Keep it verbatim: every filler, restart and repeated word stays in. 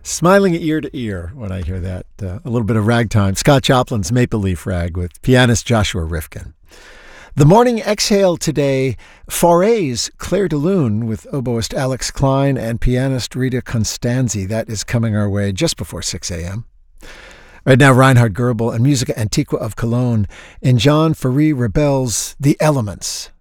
Smiling ear to ear when I hear that. Uh, a little bit of ragtime. Scott Joplin's Maple Leaf Rag with pianist Joshua Rifkin. The Morning Exhale today, Forays Claire de Lune with oboist Alex Klein and pianist Rita Constanzi. That is coming our way just before six a.m. Right now, Reinhard Goebel and Musica Antiqua of Cologne in John Ferry Rebel's The Elements.